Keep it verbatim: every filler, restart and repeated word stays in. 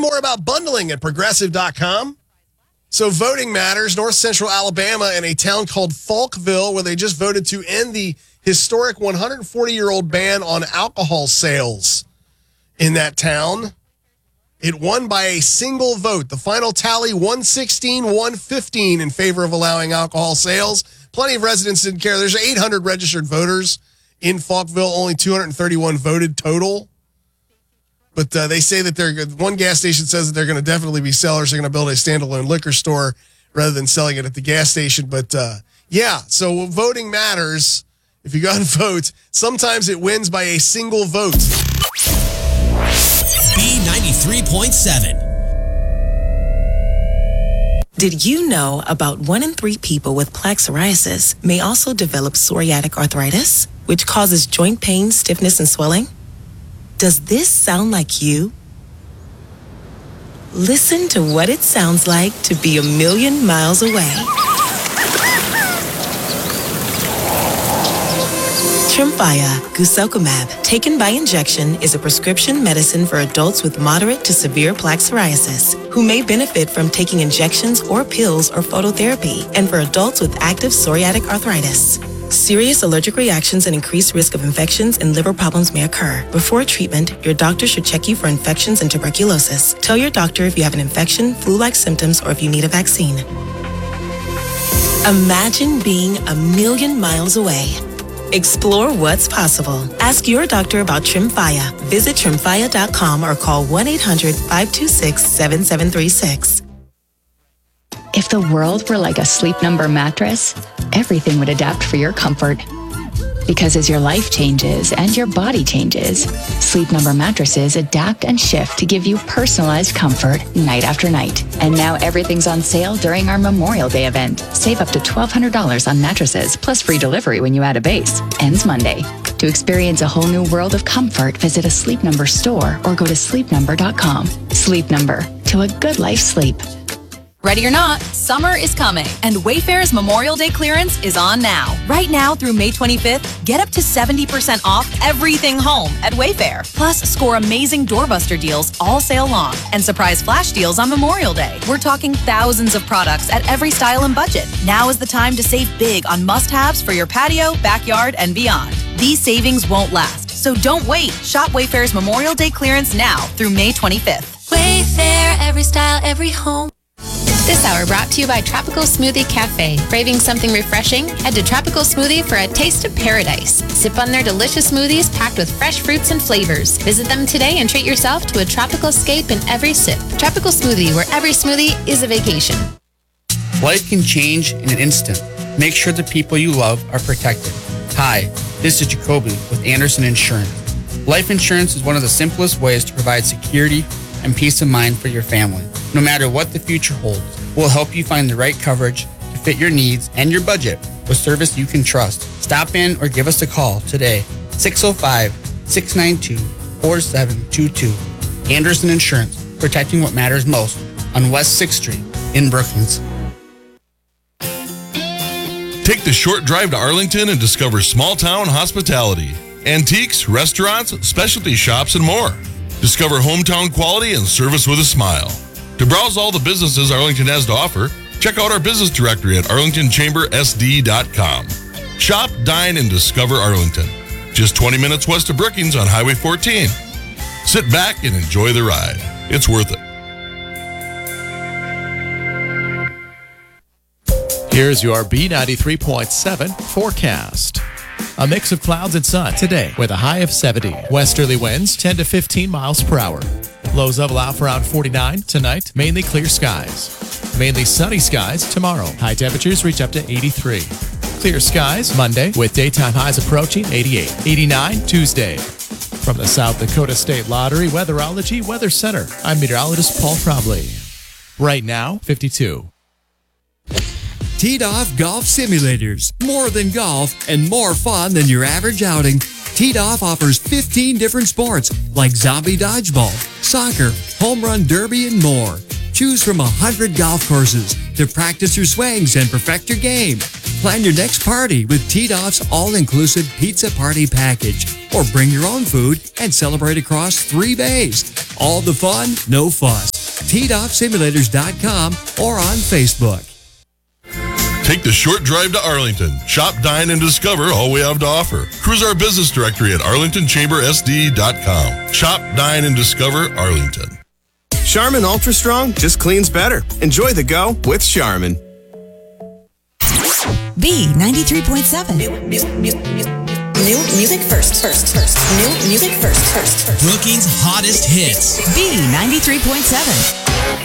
Learn more about bundling at progressive dot com. So voting matters. North Central Alabama in a town called Falkville, where they just voted to end the historic one hundred forty-year-old ban on alcohol sales in that town. It won by a single vote. The final tally, one sixteen, one fifteen in favor of allowing alcohol sales. Plenty of residents didn't care. There's eight hundred registered voters in Falkville. Only two hundred thirty-one voted total. But uh, they say that they're one gas station says that they're going to definitely be sellers. They're going to build a standalone liquor store rather than selling it at the gas station. But uh, yeah, so voting matters. If you go and vote, sometimes it wins by a single vote. B ninety-three point seven. Did you know about one in three people with plaque psoriasis may also develop psoriatic arthritis, which causes joint pain, stiffness, and swelling? Does this sound like you? Listen to what it sounds like to be a million miles away. Tremfya guselkumab, taken by injection, is a prescription medicine for adults with moderate to severe plaque psoriasis who may benefit from taking injections or pills or phototherapy, and for adults with active psoriatic arthritis. Serious allergic reactions and increased risk of infections and liver problems may occur. Before treatment, your doctor should check you for infections and tuberculosis. Tell your doctor if you have an infection, flu-like symptoms, or if you need a vaccine. Imagine being a million miles away. Explore what's possible. Ask your doctor about Tremfya. Visit tremfya dot com or call one eight hundred, five two six, seven seven three six. If the world were like a Sleep Number mattress, everything would adapt for your comfort. Because as your life changes and your body changes, Sleep Number mattresses adapt and shift to give you personalized comfort night after night. And now everything's on sale during our Memorial Day event. Save up to twelve hundred dollars on mattresses, plus free delivery when you add a base. Ends Monday. To experience a whole new world of comfort, visit a Sleep Number store or go to sleep number dot com. Sleep Number. To a good life sleep. Ready or not, summer is coming, and Wayfair's Memorial Day clearance is on now. Right now through May twenty-fifth, get up to seventy percent off everything home at Wayfair. Plus, score amazing doorbuster deals all sale long and surprise flash deals on Memorial Day. We're talking thousands of products at every style and budget. Now is the time to save big on must-haves for your patio, backyard, and beyond. These savings won't last, so don't wait. Shop Wayfair's Memorial Day clearance now through May twenty-fifth. Wayfair, every style, every home. This hour brought to you by Tropical Smoothie Cafe. Craving something refreshing? Head to Tropical Smoothie for a taste of paradise. Sip on their delicious smoothies packed with fresh fruits and flavors. Visit them today and treat yourself to a tropical escape in every sip. Tropical Smoothie, where every smoothie is a vacation. Life can change in an instant. Make sure the people you love are protected. Hi, this is Jacoby with Anderson Insurance. Life insurance is one of the simplest ways to provide security and peace of mind for your family. No matter what the future holds, we'll help you find the right coverage to fit your needs and your budget with service you can trust. Stop in or give us a call today, six oh five, six nine two, four seven two two. Anderson Insurance, protecting what matters most on West sixth Street in Brookings. Take the short drive to Arlington and discover small-town hospitality. Antiques, restaurants, specialty shops, and more. Discover hometown quality and service with a smile. To browse all the businesses Arlington has to offer, check out our business directory at arlington chamber s d dot com. Shop, dine, and discover Arlington. Just twenty minutes west of Brookings on Highway fourteen. Sit back and enjoy the ride. It's worth it. Here's your B ninety-three point seven forecast. A mix of clouds and sun today with a high of seventy. Westerly winds ten to fifteen miles per hour. Lows level out for around forty-nine. Tonight, mainly clear skies. Mainly sunny skies tomorrow. High temperatures reach up to eighty-three. Clear skies Monday with daytime highs approaching eighty-eight. eighty-nine Tuesday. From the South Dakota State Lottery Weatherology Weather Center, I'm meteorologist Paul Frobley. Right now, fifty-two. Teed Off Golf Simulators. More than golf and more fun than your average outing. Teed Off offers fifteen different sports like zombie dodgeball, soccer, home run derby, and more. Choose from one hundred golf courses to practice your swings and perfect your game. Plan your next party with Teed Off's all-inclusive pizza party package. or bring your own food and celebrate across three bays. All the fun, no fuss. T D O F simulators dot com or on Facebook. Take the short drive to Arlington. Shop, dine, and discover all we have to offer. Cruise our business directory at arlington chamber s d dot com. Shop, dine, and discover Arlington. Charmin Ultra Strong just cleans better. Enjoy the go with Charmin. B ninety-three point seven. New, new, new, new, new music first, first, first. New music first, first, first. Brookings' hottest hits. B ninety-three point seven.